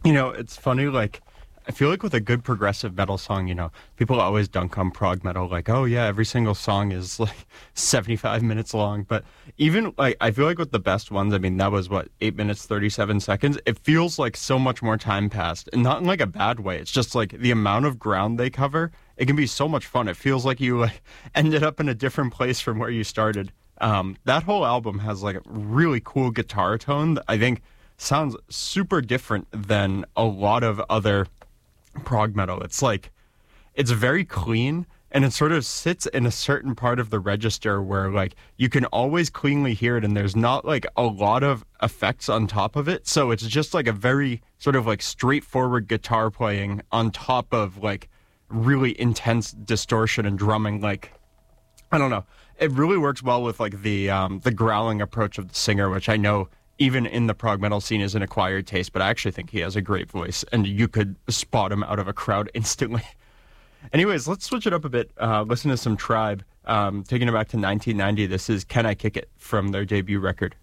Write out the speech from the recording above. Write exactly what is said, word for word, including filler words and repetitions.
You know, it's funny, like, I feel like with a good progressive metal song, you know, people always dunk on prog metal, like, oh yeah, every single song is like seventy-five minutes long. But even like, I feel like with the best ones, I mean, that was what, eight minutes, thirty-seven seconds. It feels like so much more time passed, and not in like a bad way. It's just like the amount of ground they cover, it can be so much fun. It feels like you like ended up in a different place from where you started. Um, that whole album has like a really cool guitar tone that I think sounds super different than a lot of other prog metal. It's like, it's very clean, and it sort of sits in a certain part of the register where like you can always cleanly hear it, and there's not like a lot of effects on top of it. So it's just like a very sort of like straightforward guitar playing on top of like really intense distortion and drumming. Like, I don't know. It really works well with like the um, the growling approach of the singer, which I know even in the prog metal scene is an acquired taste, but I actually think he has a great voice, and you could spot him out of a crowd instantly. Anyways, let's switch it up a bit. Uh, listen to some Tribe. Um, taking it back to nineteen ninety, this is Can I Kick It from their debut record.